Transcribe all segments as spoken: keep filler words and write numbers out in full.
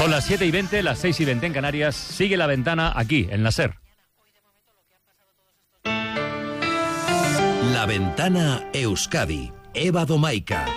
Son las siete y veinte, las seis y veinte en Canarias. Sigue La Ventana aquí, en la SER. La Ventana Euskadi. Eva Domaica.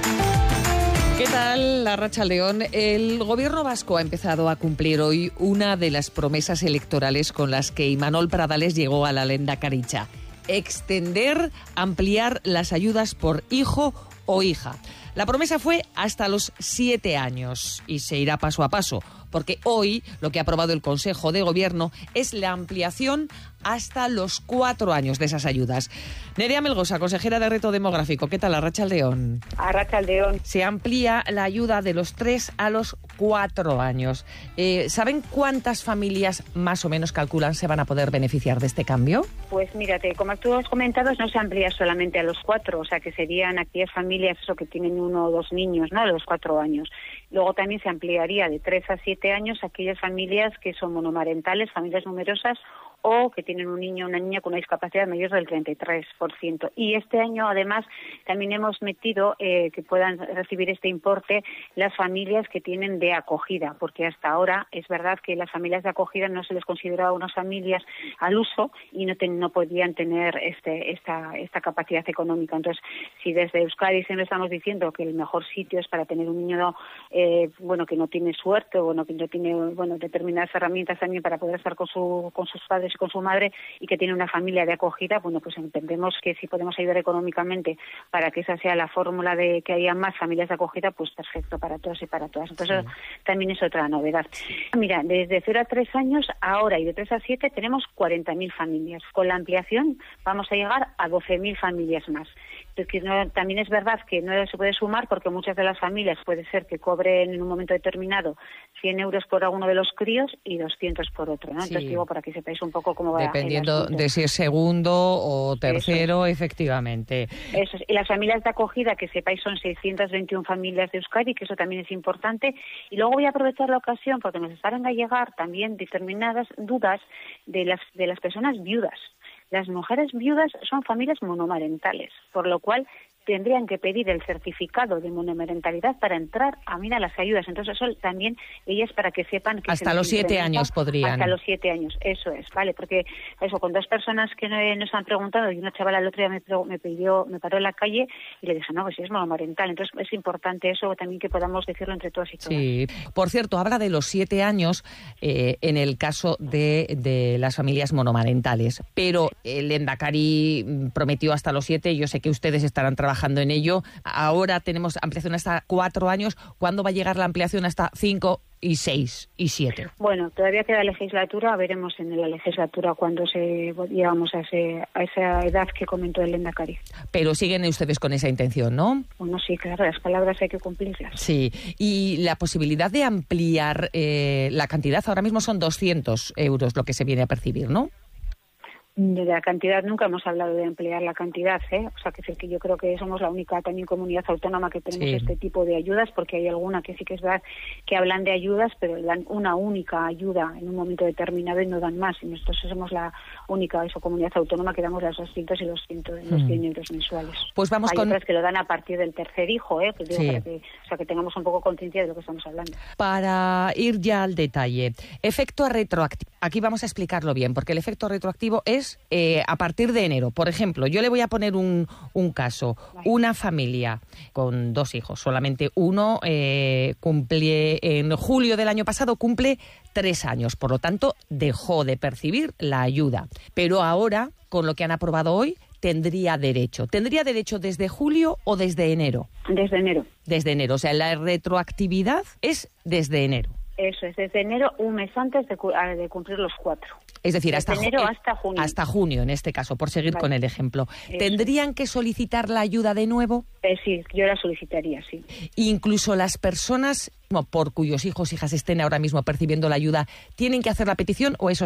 ¿Qué tal, Arratsaldeon? El gobierno vasco ha empezado a cumplir hoy una de las promesas electorales con las que Imanol Pradales llegó a la Lehendakaritza: extender, ampliar las ayudas por hijo o hija. La promesa fue hasta los siete años y se irá paso a paso, porque hoy lo que ha aprobado el Consejo de Gobierno es la ampliación hasta los cuatro años de esas ayudas. Nerea Melgosa, consejera de Reto Demográfico. ¿Qué tal, Arratsaldeon? Arratsaldeon. Se amplía la ayuda de los tres a los cuatro años. Eh, ¿Saben cuántas familias más o menos calculan se van a poder beneficiar de este cambio? Pues mírate, como tú has comentado, no se amplía solamente a los cuatro, o sea que serían aquellas familias eso que tienen uno o dos niños, ¿no?, a los cuatro años. Luego también se ampliaría de tres a siete años a aquellas familias que son monomarentales, familias numerosas, o que tienen un niño o una niña con una discapacidad mayor del treinta y tres por ciento. Y este año, además, también hemos metido eh, que puedan recibir este importe las familias que tienen de acogida, porque hasta ahora es verdad que las familias de acogida no se les consideraba unas familias al uso y no, ten, no podían tener este, esta, esta capacidad económica. Entonces, si desde Euskadi siempre estamos diciendo que el mejor sitio es para tener un niño eh, bueno, que no tiene suerte o bueno, que no tiene bueno, determinadas herramientas también para poder estar con, su, con sus padres con su madre y que tiene una familia de acogida, bueno, pues entendemos que si podemos ayudar económicamente para que esa sea la fórmula de que haya más familias de acogida, pues perfecto para todos y para todas. Entonces, sí, también es otra novedad. Mira, desde cero a tres años, ahora y de tres a siete tenemos cuarenta mil familias. Con la ampliación vamos a llegar a doce mil familias más. Es que no, también es verdad que no se puede sumar porque muchas de las familias puede ser que cobren en un momento determinado cien euros por alguno de los críos y doscientos por otro, ¿no? Sí. Entonces digo, para que sepáis un poco cómo va. Dependiendo de si es segundo o tercero, Eso. efectivamente. Eso es. Y las familias de acogida, que sepáis, son seiscientas veintiuna familias de Euskadi, que eso también es importante. Y luego voy a aprovechar la ocasión porque nos están a llegar también determinadas dudas de las, de las personas viudas. Las mujeres viudas son familias monomarentales, por lo cual tendrían que pedir el certificado de monomarentalidad para entrar a mira las ayudas. Entonces eso también ellas para que sepan que hasta los siete años podrían. Hasta los siete años, eso es, vale, porque eso con dos personas que nos han preguntado y una chavala el otro día me, me pidió, me paró en la calle y le dije no, pues si es monomarental. Entonces es importante eso también que podamos decirlo entre todos y todas. Sí, por cierto, habla de los siete años eh, en el caso de, de las familias monomarentales, pero el Lehendakari prometió hasta los siete. Yo sé que ustedes estarán trabajando en ello. Ahora tenemos ampliación hasta cuatro años. ¿Cuándo va a llegar la ampliación hasta cinco y seis y siete? Bueno, todavía queda legislatura. Veremos en la legislatura cuando se llegamos a, ese, a esa edad que comentó el Lehendakari. Pero siguen ustedes con esa intención, ¿no? Bueno, sí, claro, las palabras hay que cumplirlas. Sí, y la posibilidad de ampliar eh, la cantidad, ahora mismo son doscientos euros lo que se viene a percibir, ¿no? De la cantidad nunca hemos hablado de ampliar la cantidad, ¿eh? O sea, que, que yo creo que somos la única también comunidad autónoma que tenemos sí. este tipo de ayudas, porque hay alguna que sí que es verdad que hablan de ayudas, pero dan una única ayuda en un momento determinado y no dan más. Y nosotros somos la única eso, comunidad autónoma que damos las doscientos y los cien, los cien euros mensuales. Pues vamos hay con... otras que lo dan a partir del tercer hijo, ¿eh? Pues digo, sí. para que, o sea, que tengamos un poco conciencia de lo que estamos hablando. Para ir ya al detalle, efecto retroactivo. Aquí vamos a explicarlo bien, porque el efecto retroactivo es eh, a partir de enero. Por ejemplo, yo le voy a poner un, un caso. Vale. Una familia con dos hijos, solamente uno eh, cumple en julio del año pasado, cumple tres años. Por lo tanto, dejó de percibir la ayuda. Pero ahora, con lo que han aprobado hoy, tendría derecho. ¿Tendría derecho desde julio o desde enero? Desde enero. Desde enero. O sea, la retroactividad es desde enero. Eso es, desde enero, un mes antes de, de cumplir los cuatro. Es decir, hasta, desde enero hasta junio. Hasta junio, en este caso, por seguir vale. con el ejemplo. Eso. ¿Tendrían que solicitar la ayuda de nuevo? Eh, sí, yo la solicitaría, sí. Incluso las personas por cuyos hijos hijas estén ahora mismo percibiendo la ayuda, ¿tienen que hacer la petición o esos no?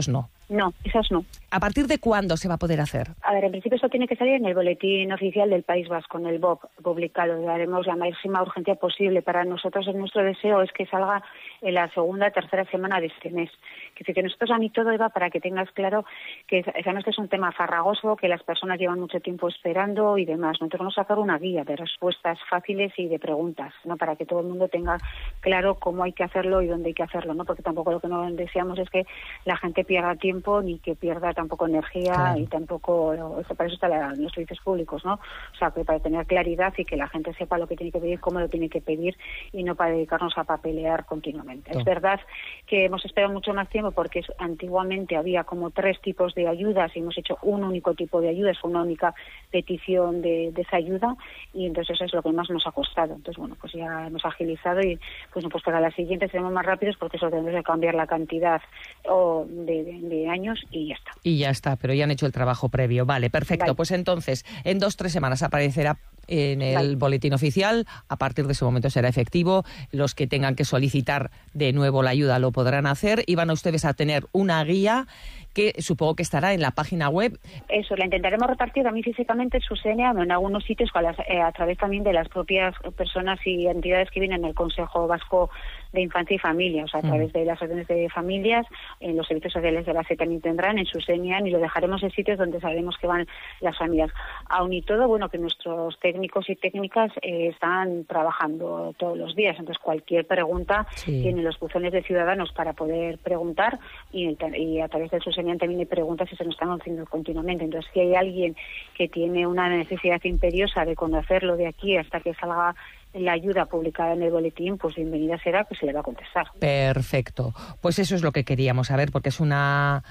No, esas no. ¿A partir de cuándo se va a poder hacer? A ver, en principio esto tiene que salir en el boletín oficial del País Vasco, en el B O P publicado. Le daremos la máxima urgencia posible. Para nosotros, nuestro deseo es que salga en la segunda, tercera semana de este mes. Que decir, que nosotros a mí todo iba para que tengas claro que sabemos que es un tema farragoso, que las personas llevan mucho tiempo esperando y demás. Nosotros vamos a sacar una guía de respuestas fáciles y de preguntas, ¿no? Para que todo el mundo tenga claro cómo hay que hacerlo y dónde hay que hacerlo, ¿no? Porque tampoco lo que no deseamos es que la gente pierda tiempo ni que pierda tampoco energía, claro. Y tampoco, para eso están los servicios públicos, ¿no? O sea, que para tener claridad y que la gente sepa lo que tiene que pedir, cómo lo tiene que pedir y no para dedicarnos a papelear continuamente. No. Es verdad que hemos esperado mucho más tiempo porque antiguamente había como tres tipos de ayudas y hemos hecho un único tipo de ayudas, una única petición de, de esa ayuda y entonces eso es lo que más nos ha costado. Entonces, bueno, pues ya hemos agilizado y pues, pues para las siguientes seremos más rápidos porque eso tendremos que cambiar la cantidad o de, de, de años y ya está. Y ya está, pero ya han hecho el trabajo previo. Vale, perfecto. Vale. Pues entonces, en dos, tres semanas aparecerá en el vale. boletín oficial. A partir de ese momento será efectivo. Los que tengan que solicitar de nuevo la ayuda lo podrán hacer y van a ustedes a tener una guía que supongo que estará en la página web. Eso, la intentaremos repartir también físicamente en Susenia, en algunos sitios a, las, eh, a través también de las propias personas y entidades que vienen en el Consejo Vasco de Infancia y Familia, o sea, a mm. través de las órdenes de familias, en los servicios sociales de la S E también tendrán, en Susenia, y lo dejaremos en sitios donde sabemos que van las familias. Aún y todo, bueno, que nuestros técnicos y técnicas eh, están trabajando todos los días, entonces cualquier pregunta sí. tienen los buzones de ciudadanos para poder preguntar y, y a través de Susenia también hay preguntas y se nos están haciendo continuamente. Entonces, si hay alguien que tiene una necesidad imperiosa de conocerlo de aquí hasta que salga la ayuda publicada en el boletín, pues bienvenida será, que se le va a contestar. Perfecto. Pues eso es lo que queríamos saber, porque es una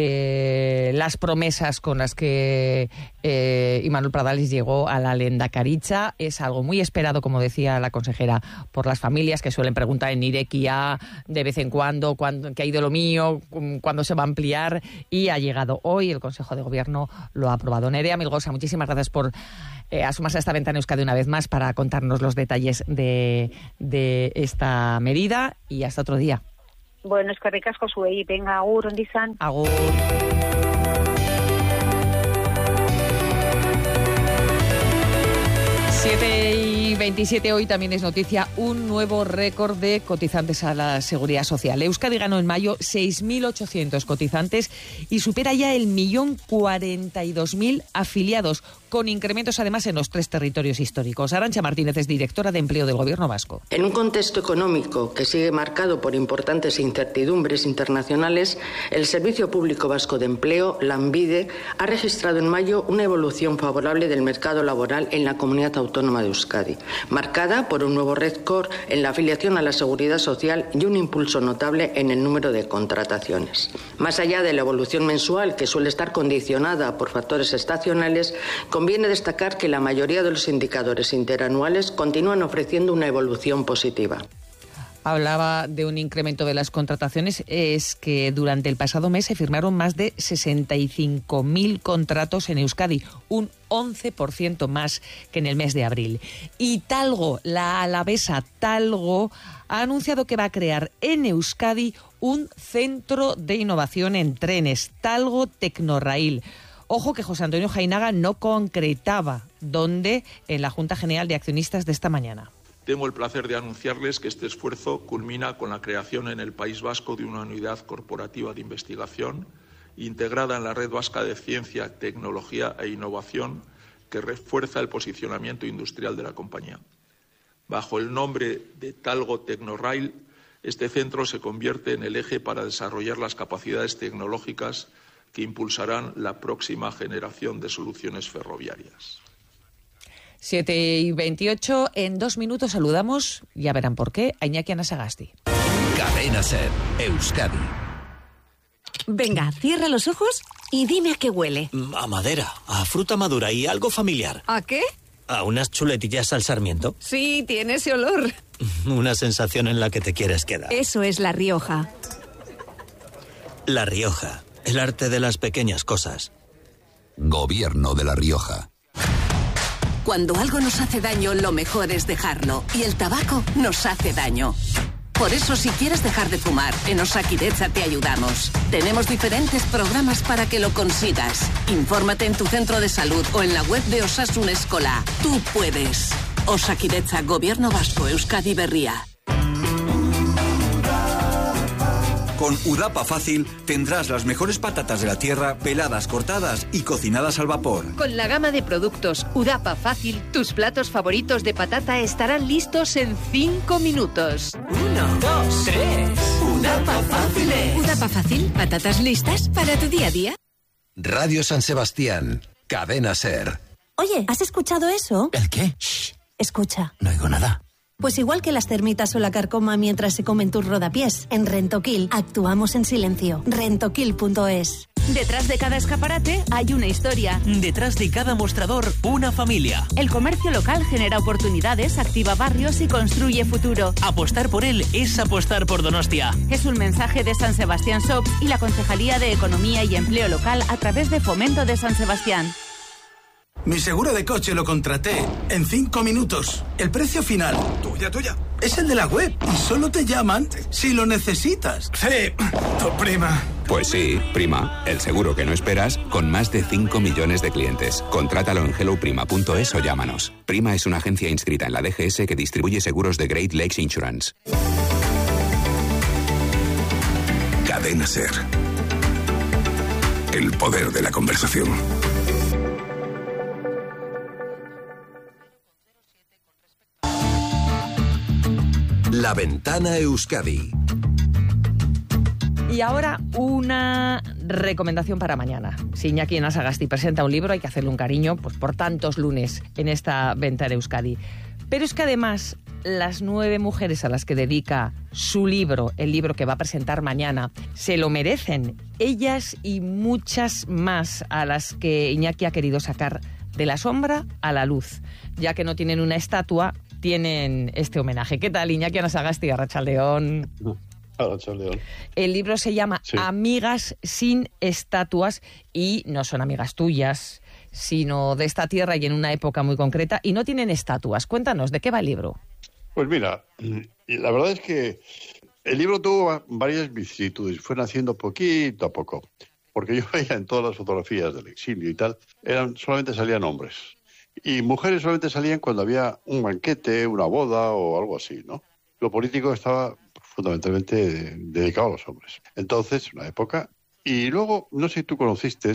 de las promesas con las que eh, Imanol Pradales llegó a la Lehendakaritza. Es algo muy esperado, como decía la consejera, por las familias que suelen preguntar en Irekia de vez en cuando, cuándo, qué hay de lo mío, cuándo se va a ampliar, y ha llegado hoy. El Consejo de Gobierno lo ha aprobado. Nerea Milgosa, muchísimas gracias por eh, asomarse a esta ventana Euskadi una vez más para contarnos los detalles de, de esta medida, y hasta otro día. Bueno, es que ricasco zuei. Venga, agur, ondizan. Agur. siete y veintisiete, hoy también es noticia un nuevo récord de cotizantes a la Seguridad Social. Euskadi ganó en mayo seis mil ochocientos cotizantes y supera ya el millón cuarenta y dos mil afiliados, con incrementos además en los tres territorios históricos. Arantxa Martínez es directora de Empleo del Gobierno vasco. En un contexto económico que sigue marcado por importantes incertidumbres internacionales, el Servicio Público Vasco de Empleo, Lanbide, ha registrado en mayo una evolución favorable del mercado laboral en la comunidad autónoma de Euskadi, marcada por un nuevo récord en la afiliación a la Seguridad Social y un impulso notable en el número de contrataciones. Más allá de la evolución mensual, que suele estar condicionada por factores estacionales, conviene destacar que la mayoría de los indicadores interanuales continúan ofreciendo una evolución positiva. Hablaba de un incremento de las contrataciones. Es que durante el pasado mes se firmaron más de sesenta y cinco mil contratos en Euskadi, un once por ciento más que en el mes de abril. Y Talgo, la alavesa Talgo, ha anunciado que va a crear en Euskadi un centro de innovación en trenes, Talgo Tecnorail. Ojo que José Antonio Jainaga no concretaba dónde en la Junta General de Accionistas de esta mañana. Tengo el placer de anunciarles que este esfuerzo culmina con la creación en el País Vasco de una unidad corporativa de investigación integrada en la Red Vasca de Ciencia, Tecnología e Innovación, que refuerza el posicionamiento industrial de la compañía. Bajo el nombre de Talgo Tecnorail, este centro se convierte en el eje para desarrollar las capacidades tecnológicas que impulsarán la próxima generación de soluciones ferroviarias. siete y veintiocho, en dos minutos saludamos, ya verán por qué, a Iñaki Anasagasti. Cadena SER, Euskadi. Venga, cierra los ojos y dime a qué huele. A madera, a fruta madura y algo familiar. ¿A qué? A unas chuletillas al sarmiento. Sí, tiene ese olor. Una sensación en la que te quieres quedar. Eso es La Rioja. La Rioja, el arte de las pequeñas cosas. Gobierno de La Rioja. Cuando algo nos hace daño, lo mejor es dejarlo. Y el tabaco nos hace daño. Por eso, si quieres dejar de fumar, en Osakidetza te ayudamos. Tenemos diferentes programas para que lo consigas. Infórmate en tu centro de salud o en la web de Osasun Eskola. Tú puedes. Osakidetza, Gobierno Vasco, Euskadi Berria. Con Udapa Fácil tendrás las mejores patatas de la tierra, peladas, cortadas y cocinadas al vapor. Con la gama de productos Udapa Fácil, tus platos favoritos de patata estarán listos en cinco minutos. Uno, dos, tres. Udapa Fácil. Udapa Fácil, patatas listas para tu día a día. Radio San Sebastián, Cadena SER. Oye, ¿has escuchado eso? ¿El qué? Shh. Escucha. No oigo nada. Pues igual que las termitas o la carcoma mientras se comen tus rodapiés, en Rentoquil actuamos en silencio. Rentoquil punto es. Detrás de cada escaparate hay una historia. Detrás de cada mostrador, una familia. El comercio local genera oportunidades, activa barrios y construye futuro. Apostar por él es apostar por Donostia. Es un mensaje de San Sebastián Shops y la Concejalía de Economía y Empleo Local a través de Fomento de San Sebastián. Mi seguro de coche lo contraté en cinco minutos. El precio final, tuya, tuya, es el de la web y solo te llaman si lo necesitas. Sí, tu prima. Pues sí, prima, el seguro que no esperas con más de cinco millones de clientes. Contrátalo en hello prima punto es o llámanos. Prima es una agencia inscrita en la D G S que distribuye seguros de Great Lakes Insurance. Cadena SER. El poder de la conversación. La Ventana Euskadi. Y ahora una recomendación para mañana. Si Iñaki Anasagasti presenta un libro, hay que hacerle un cariño pues por tantos lunes en esta Ventana Euskadi. Pero es que además las nueve mujeres a las que dedica su libro, el libro que va a presentar mañana, se lo merecen. Ellas y muchas más a las que Iñaki ha querido sacar de la sombra a la luz. Ya que no tienen una estatua, tienen este homenaje. ¿Qué tal, Iñaki Anasagasti, Arratsaldeon? Arratsaldeon. El libro se llama sí. Amigas sin estatuas y no son amigas tuyas, sino de esta tierra y en una época muy concreta, y no tienen estatuas. Cuéntanos, ¿de qué va el libro? Pues mira, la verdad es que el libro tuvo varias vicisitudes, fue naciendo poquito a poco, porque yo veía en todas las fotografías del exilio y tal, eran solamente salían hombres. Y mujeres solamente salían cuando había un banquete, una boda o algo así, ¿no? Lo político estaba fundamentalmente dedicado a los hombres. Entonces, una época. Y luego, no sé si tú conociste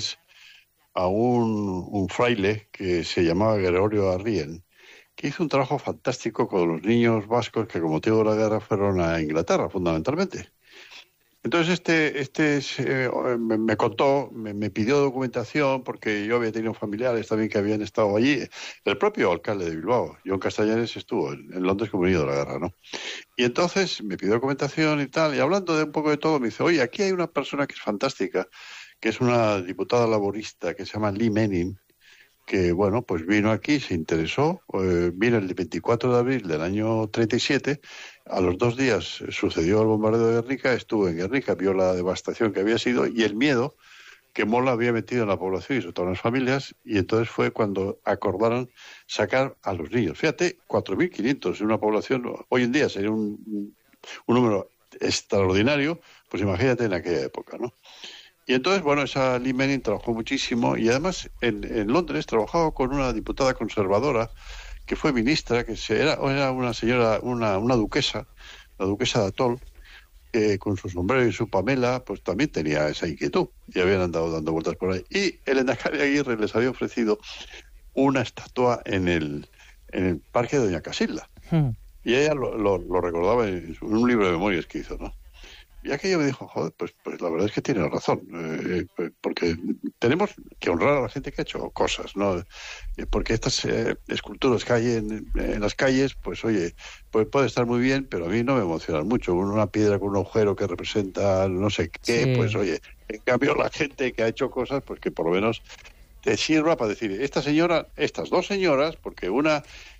a un, un fraile que se llamaba Gregorio Arrien, que hizo un trabajo fantástico con los niños vascos que, con motivo de la guerra, fueron a Inglaterra, fundamentalmente. Entonces este este eh, me, me contó, me, me pidió documentación porque yo había tenido familiares también que habían estado allí. El propio alcalde de Bilbao, John Castañares, estuvo en, en Londres como venido de la guerra, ¿no? Y entonces me pidió documentación y tal, y hablando de un poco de todo, me dice, oye, aquí hay una persona que es fantástica, que es una diputada laborista que se llama Lee Menin, que, bueno, pues vino aquí, se interesó, eh, vino el veinticuatro de abril del año treinta y siete, a los dos días sucedió el bombardeo de Guernica, estuvo en Guernica, vio la devastación que había sido y el miedo que Mola había metido en la población y sobre todo en las familias, y entonces fue cuando acordaron sacar a los niños. Fíjate, cuatro mil quinientos en una población, hoy en día sería un, un número extraordinario, pues imagínate en aquella época, ¿no? Y entonces, bueno, esa Lee Menin trabajó muchísimo y además en, en Londres trabajaba con una diputada conservadora que fue ministra, que se, era, era una señora, una, una duquesa, la duquesa de Atholl, que con su sombrero y su pamela, pues también tenía esa inquietud y habían andado dando vueltas por ahí. Y el Endacari Aguirre les había ofrecido una estatua en el, en el parque de Doña Casilda. Hmm. Y ella lo, lo, lo recordaba en un libro de memorias que hizo, ¿no? Y aquello me dijo, joder, pues, pues la verdad es que tiene razón, eh, porque tenemos que honrar a la gente que ha hecho cosas, ¿no? Porque estas eh, esculturas que hay en, en las calles, pues oye, pues puede estar muy bien, pero a mí no me emocionan mucho. Una piedra con un agujero que representa no sé qué, sí. Pues oye, en cambio la gente que ha hecho cosas, pues que por lo menos te sirva para decir, esta señora, estas dos señoras, porque una...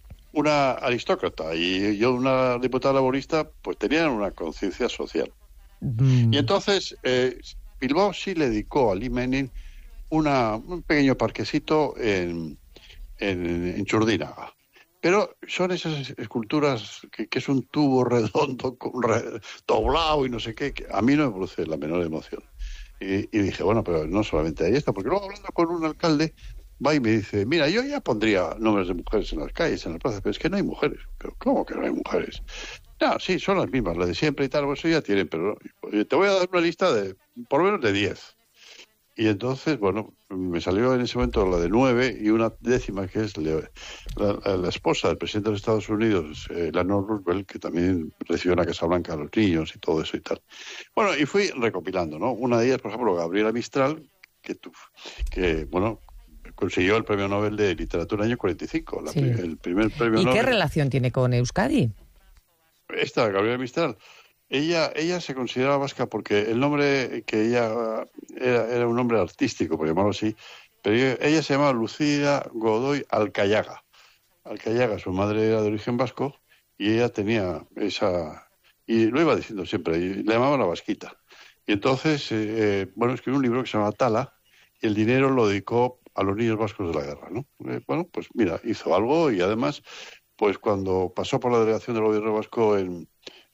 una aristócrata y yo una diputada laborista, pues tenían una conciencia social. Mm. Y entonces eh, Bilbao sí le dedicó a Lee Menin una, un pequeño parquecito en, en, en Churdínaga. Pero son esas esculturas que, que es un tubo redondo, con re, doblado y no sé qué, que a mí no me produce la menor emoción. Y, y dije, bueno, pero no solamente ahí está, porque luego hablando con un alcalde, va y me dice, mira, yo ya pondría nombres de mujeres en las calles, en las plazas, pero es que no hay mujeres. Pero ¿cómo que no hay mujeres? No, sí, son las mismas, las de siempre y tal, pues eso ya tienen, pero te voy a dar una lista de, por lo menos de diez. Y entonces, bueno, me salió en ese momento la de nueve y una décima, que es la, la, la esposa del presidente de los Estados Unidos, eh, Eleanor Roosevelt, que también recibió en la Casa Blanca a los niños y todo eso y tal. Bueno, y fui recopilando, ¿no? Una de ellas, por ejemplo, Gabriela Mistral, que, tu, que bueno, consiguió el Premio Nobel de Literatura en el año cuarenta y cinco, la, sí. el primer premio ¿Y Nobel. ¿Y qué relación tiene con Euskadi? Esta, Gabriela Mistral. Ella, ella se consideraba vasca porque el nombre que ella era, era un nombre artístico, por llamarlo así, pero ella, ella se llamaba Lucía Godoy Alcayaga. Alcayaga, su madre era de origen vasco y ella tenía esa... Y lo iba diciendo siempre, y le llamaban la vasquita. Y entonces, eh, bueno, escribió un libro que se llama Tala y el dinero lo dedicó a los niños vascos de la guerra, ¿no? Eh, bueno, pues mira, hizo algo y además, pues cuando pasó por la delegación del gobierno vasco en...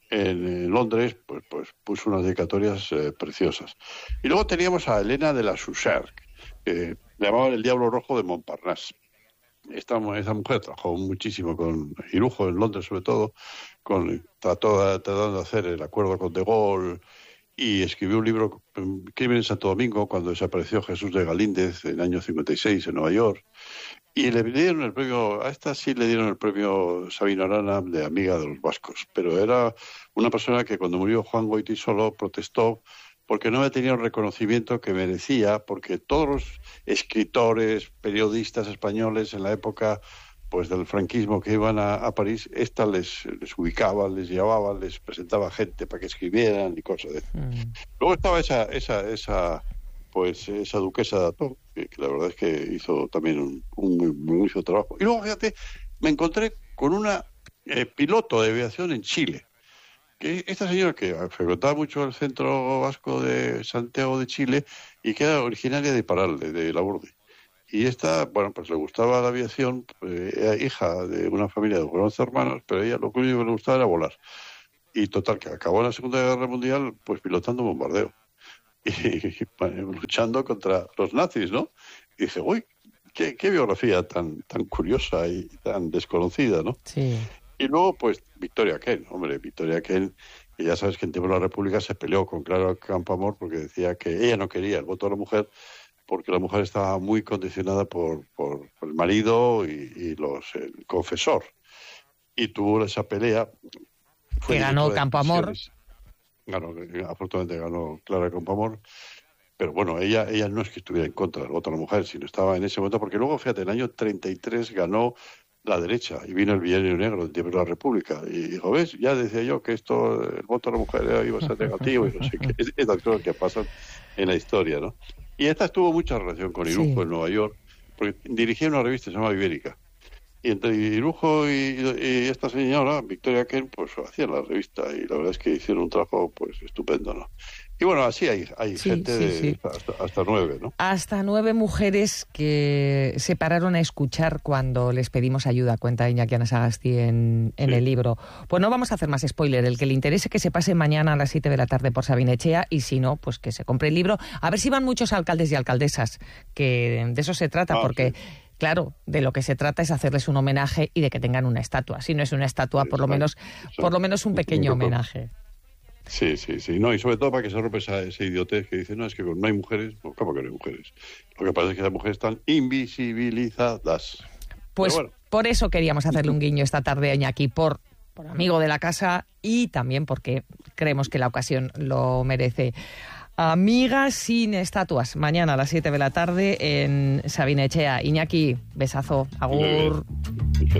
en Londres, pues, pues puso unas dedicatorias eh, preciosas. Y luego teníamos a Elena de la Sucerc, que le llamaban el Diablo Rojo de Montparnasse. Esta, esta mujer trabajó muchísimo con Irujo, en Londres sobre todo, con, trató tratando de hacer el acuerdo con De Gaulle, y escribió un libro, Crimen en Santo Domingo, cuando desapareció Jesús de Galíndez en el año cincuenta y seis en Nueva York. Y le dieron el premio, a esta sí le dieron el premio Sabino Arana de Amiga de los Vascos, pero era una persona que cuando murió Juan Goytisolo protestó porque no había tenido el reconocimiento que merecía, porque todos los escritores, periodistas españoles en la época pues del franquismo que iban a, a París, esta les, les ubicaba, les llevaba, les presentaba gente para que escribieran y cosas de eso. Mm. Luego estaba esa, esa, esa pues esa duquesa de Ató, que, que la verdad es que hizo también un, un muy, muy buen trabajo. Y luego, fíjate, me encontré con una eh, piloto de aviación en Chile, que esta señora que frecuentaba mucho el centro vasco de Santiago de Chile y que era originaria de Paralde, de Laborde. Y esta, bueno, pues le gustaba la aviación, pues, era hija de una familia de once hermanos, pero ella lo único que le gustaba era volar. Y total, que acabó en la Segunda Guerra Mundial, pues pilotando bombardeo. Y, y luchando contra los nazis, ¿no? Y dice, uy, qué, qué biografía tan tan curiosa y tan desconocida, ¿no? Sí. Y luego, pues, Victoria Kent, hombre, Victoria Kent, que ya sabes que en tiempo de la República se peleó con Clara Campoamor porque decía que ella no quería el voto de la mujer porque la mujer estaba muy condicionada por, por, por el marido y, y los el confesor. Y tuvo esa pelea. Que ganó Campoamor. Ganó, afortunadamente ganó Clara Campoamor, pero bueno, ella ella no es que estuviera en contra del voto de la mujer, sino estaba en ese momento, porque luego, fíjate, en el año treinta y tres ganó la derecha y vino el Bienio Negro del tiempo de la República y dijo, ves, ya decía yo que esto, el voto de la mujer iba a ser negativo y no sé qué, es, estas cosas que pasan en la historia, ¿no? Y esta tuvo mucha relación con Irujo, sí, en Nueva York, porque dirigía una revista que se llama Ibérica. Y entre Irujo y, y esta señora, Victoria Kent, pues hacían la revista y la verdad es que hicieron un trabajo pues estupendo, ¿no? Y bueno, así hay, hay sí, gente sí, de sí. Hasta, hasta nueve, ¿no? Hasta nueve mujeres que se pararon a escuchar cuando les pedimos ayuda, cuenta Iñaki Anasagasti en, en sí. el libro. Pues no vamos a hacer más spoiler, el que le interese que se pase mañana a las siete de la tarde por Sabinechea y si no, pues que se compre el libro. A ver si van muchos alcaldes y alcaldesas, que de eso se trata, ah, porque... Sí. Claro, de lo que se trata es hacerles un homenaje y de que tengan una estatua. Si no es una estatua, por lo menos, por lo menos un pequeño homenaje. Sí, sí, sí. No, y sobre todo para que se rompa esa, esa idiotez que dice, no, es que no hay mujeres. No, ¿cómo que no hay mujeres? Lo que pasa es que las mujeres están invisibilizadas. Pues bueno, por eso queríamos hacerle un guiño esta tarde a Iñaki, por, por amigo de la casa y también porque creemos que la ocasión lo merece. Amigas sin estatuas, mañana a las siete de la tarde en Sabinechea. Iñaki, besazo, agur.